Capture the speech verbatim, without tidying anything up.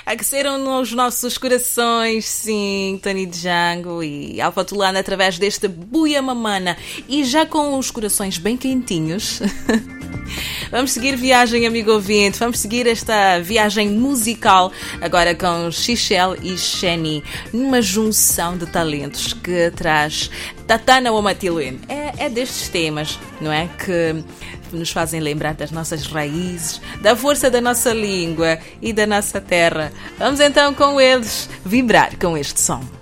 Aqueceram os nossos corações, sim, Tony Django e Alfa Tulana através deste Buia Mamana. E já com os corações bem quentinhos, vamos seguir viagem, amigo ouvinte. Vamos seguir esta viagem musical agora com Xichelle e Xeni, numa junção de talentos que traz Tatana Wamatilwin. É, é destes temas, não é? Que nos fazem lembrar das nossas raízes, da força da nossa língua e da nossa terra. Vamos então com eles vibrar com este som.